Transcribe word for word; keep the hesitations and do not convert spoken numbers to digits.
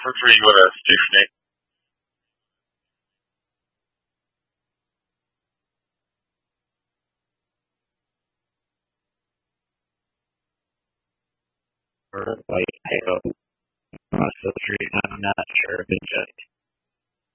preference where you go to Station eight? Or like I go across the street, I'm not sure, but just